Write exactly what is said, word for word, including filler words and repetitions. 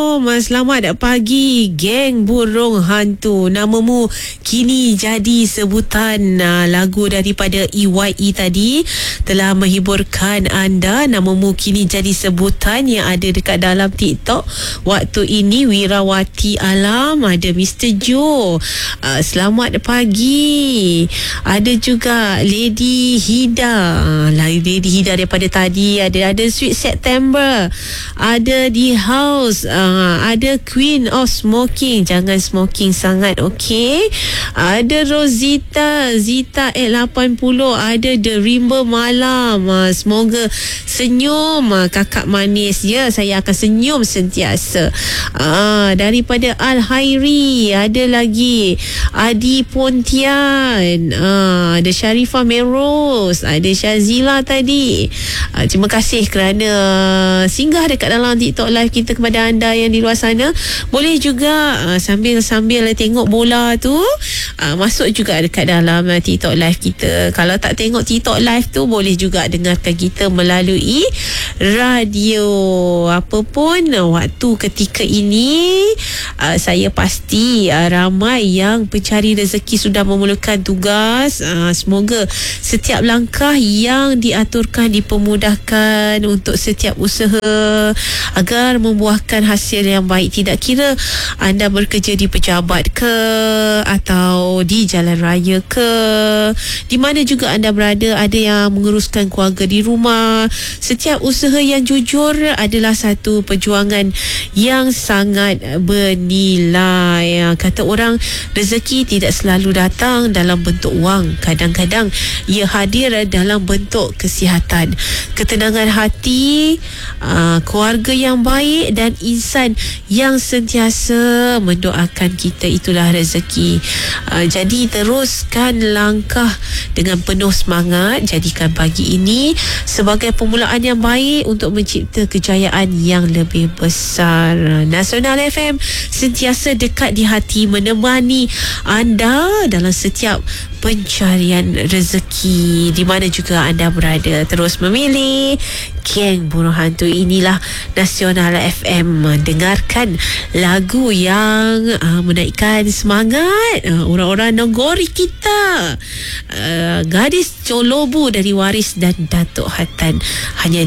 Assalamualaikum. Selamat pagi geng burung hantu. Namamu kini jadi sebutan. Lagu daripada E Y E tadi telah menghiburkan anda. Namamu kini jadi sebutan yang ada dekat dalam TikTok waktu ini. Wirawati Alam, ada Mister Joe. Uh, selamat pagi. Ada juga Lady Hida. Uh, Lady Hida daripada tadi. Ada ada Sweet September. Ada di house, uh, ada Queen of Smoking, jangan smoking sangat, okey. Ada Rosita Zita at lapan puluh, ada The Rimba Malam. Uh, semoga senyum uh, kakak manis ya, saya akan senyum sentiasa. Uh, daripada Al Hairi, ada lagi Adi Pontian, uh, ada Sharifah Meros, ada Shazila tadi. Uh, terima kasih kerana singgah dekat dalam TikTok live kita. Kepada anda yang di luar sana, boleh juga uh, sambil-sambil tengok bola tu uh, masuk juga dekat dalam uh, TikTok live kita. Kalau tak tengok TikTok live tu, boleh juga dengarkan kita melalui radio. Apapun uh, waktu ketika ini, uh, saya pasti uh, ramai yang pencari rezeki sudah memulakan tugas. Uh, semoga setiap langkah yang diaturkan dipermudahkan untuk setiap usaha agar membuahkan hasil yang baik. Tidak kira anda bekerja di pejabat ke atau di jalan raya ke, di mana juga anda berada, ada yang menguruskan keluarga di rumah. Setiap usaha yang jujur adalah satu perjuangan yang sangat bernilai. Kata orang, rezeki tidak selalu datang dalam bentuk wang. Kadang-kadang ia hadir dalam bentuk kesihatan, ketenangan hati, uh, keluarga yang baik dan insan yang sentiasa mendoakan kita. Itulah rezeki. Uh, jadi teruskan langkah dengan penuh semangat. Jadikan pagi ini sebagai permulaan yang baik untuk mencipta kejayaan yang lebih besar. Nasional F M sentiasa dekat di hati, menemani anda dalam setiap pencarian rezeki di mana juga anda berada. Terus memilih geng burung hantu. Inilah Nasional F M. Dengarkan lagu yang uh, menaikkan semangat uh, orang-orang Nogori kita. uh, Gadis Colobu dari Waris dan Datuk Hatan, hanya